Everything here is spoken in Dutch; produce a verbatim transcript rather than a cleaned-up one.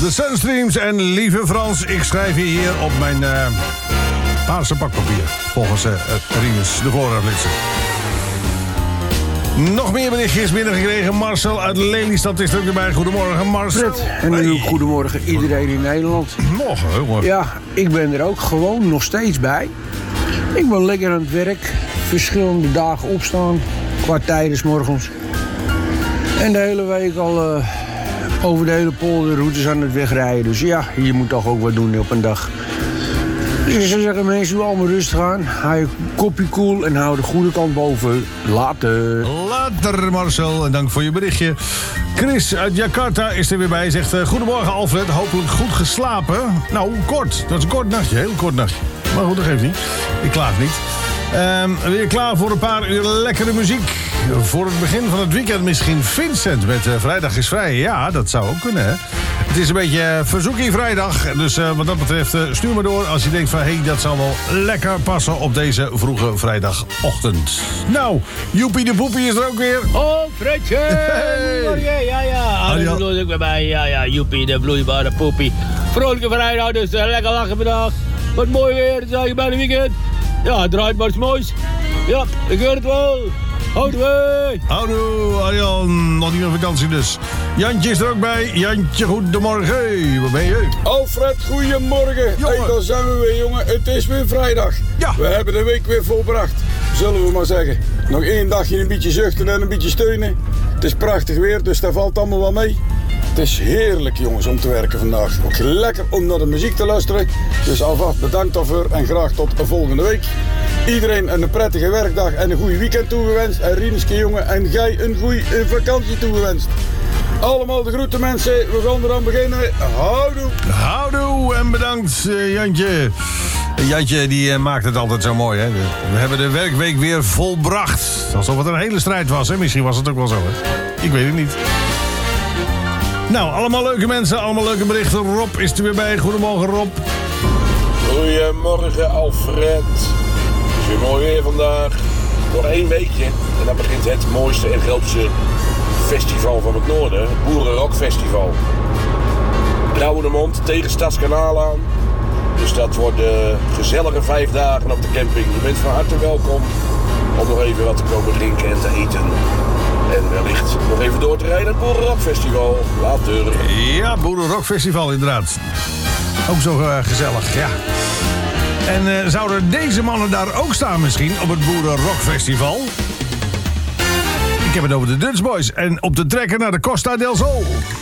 De Sunstreams en lieve Frans, ik schrijf je hier op mijn uh, paarse pakpapier. Volgens uh, Rinus, de voorraadlidser. Nog meer berichtjes binnengekregen. Marcel uit Lelystad is er ook erbij. Goedemorgen, Marcel. Fred, en nu hey. Goedemorgen iedereen in Nederland. Morgen, jongen. Ja, ik ben er ook gewoon nog steeds bij. Ik ben lekker aan het werk. Verschillende dagen opstaan. Qua tijden 's morgens. En de hele week al uh, over de hele polderroutes aan het wegrijden. Dus ja, je moet toch ook wat doen op een dag. Dus ik zou zeggen, mensen, doe allemaal rustig aan. Hou je kopje koel en hou de goede kant boven. Later. Later, Marcel. En dank voor je berichtje. Chris uit Jakarta is er weer bij. Zegt, uh, goedemorgen Alfred. Hopelijk goed geslapen. Nou, kort. Dat is een kort nachtje. Heel kort nachtje. Maar goed, dat geeft niet. Ik klaag niet. Um, weer klaar voor een paar uur lekkere muziek. Voor het begin van het weekend misschien Vincent met uh, Vrijdag is Vrij. Ja, dat zou ook kunnen, hè. Het is een beetje uh, verzoekie vrijdag. Dus uh, wat dat betreft, uh, stuur me door als je denkt van... hé, hey, dat zal wel lekker passen op deze vroege vrijdagochtend. Nou, Joepie de Poepie is er ook weer. Oh, Fredje! Hey. Ja, ja, ja. Alles bloed ik weer bij. Ja, ja, Joepie de vloeibare poepie. Vrolijke vrijdag, dus uh, lekker lachen vandaag. Wat mooi weer, zeg je bij de weekend. Ja, het draait maar eens moois. Ja, ik hoor het wel. Houdoe! Houdoe, Arjan. Nog niet op vakantie dus. Jantje is er ook bij. Jantje, goedemorgen. Hey, waar ben je? Alfred, goedemorgen. Hey, daar zijn we weer, jongen. Het is weer vrijdag. Ja. We hebben de week weer volbracht. Zullen we maar zeggen. Nog één dagje een beetje zuchten en een beetje steunen. Het is prachtig weer, dus daar valt allemaal wel mee. Het is heerlijk, jongens, om te werken vandaag. Ook lekker om naar de muziek te luisteren. Dus alvast bedankt daarvoor en graag tot de volgende week. Iedereen een prettige werkdag en een goede weekend toegewenst. En Rieneske, jongen, en jij een goede vakantie toegewenst. Allemaal de groeten, mensen. We gaan eraan beginnen. Houdoe. Houdoe en bedankt, uh, Jantje. Jantje die uh, maakt het altijd zo mooi, hè. We hebben de werkweek weer volbracht. Alsof het een hele strijd was, hè. Misschien was het ook wel zo, hè. Ik weet het niet. Nou, allemaal leuke mensen, allemaal leuke berichten. Rob is er weer bij. Goedemorgen, Rob. Goedemorgen, Alfred. Het is weer mooi weer vandaag. Nog één weekje en dan begint het mooiste en grootste festival van het noorden. Het Boerenrockfestival. Brouwendemond tegen Stadskanaal aan. Dus dat worden gezellige vijf dagen op de camping. Je bent van harte welkom om nog even wat te komen drinken en te eten. En wellicht nog even door te rijden naar het Boerenrockfestival. Later. Ja, Boerenrockfestival inderdaad. Ook zo uh, gezellig, ja. En uh, zouden deze mannen daar ook staan misschien op het Boerenrockfestival? Ik heb het over de Dutch Boys en op de trekker naar de Costa del Sol.